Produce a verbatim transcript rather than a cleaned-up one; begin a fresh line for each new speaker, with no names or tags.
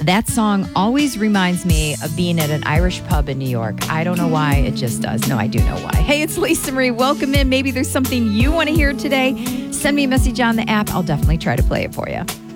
That song always reminds me of being at an Irish pub in New York. I don't know why, it just does. No, I do know why. Hey, it's Lisa Marie. Welcome in. Maybe there's something you want to hear today. Send me a message on the app. I'll definitely try to play it for you.